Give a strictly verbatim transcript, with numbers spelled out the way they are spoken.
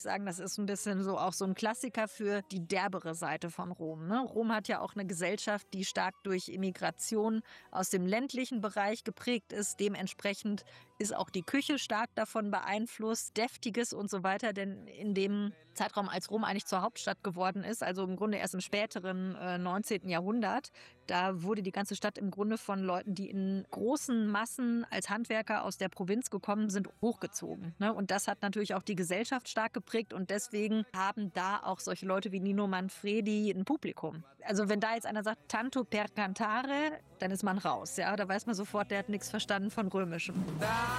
sagen, das ist ein bisschen so auch so ein Klassiker für die derbere Seite von Rom, ne? Rom hat ja auch eine Gesellschaft, die stark durch Immigration aus dem ländlichen Bereich geprägt ist. Dementsprechend ist auch die Küche stark davon beeinflusst, Deftiges und so weiter. Denn in dem Zeitraum, als Rom eigentlich zur Hauptstadt geworden ist, also im Grunde erst im späteren äh, neunzehnten. Jahrhundert, da wurde die ganze Stadt im Grunde von Leuten, die in großen Massen als Handwerker aus der Provinz gekommen sind, hochgezogen, ne? Und das hat natürlich auch die Gesellschaft stark geprägt und deswegen haben da auch solche Leute wie Nino Manfredi ein Publikum. Also wenn da jetzt einer sagt, tanto per cantare, dann ist man raus, ja, da weiß man sofort, der hat nichts verstanden von Römischem.